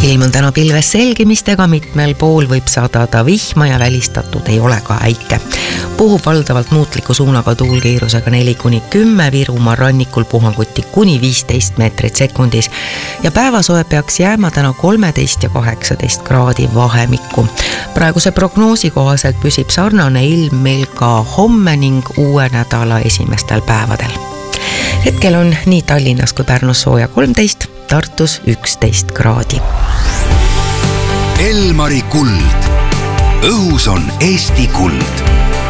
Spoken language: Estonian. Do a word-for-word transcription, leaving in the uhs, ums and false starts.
Ilm on täna pilves selgimistega, mitmel pool võib sadada vihma ja välistatud ei ole ka äike. Puhub valdavalt muutliku suunaga tuulkiirusega neli kuni kümme, Virumaa rannikul puhanguti kuni viisteist meetrit sekundis ja päevasoe peaks jääma täna kolmteist ja kaheksateist kraadi vahemikku. Praeguse prognoosi kohaselt püsib sarnane ilm meil ka homme ning uue nädala esimestel päevadel. Hetkel on nii Tallinnas kui Pärnus sooja kolmteist, Tartus üksteist kraadi. Elmari kuld. Õhus on Eesti kuld.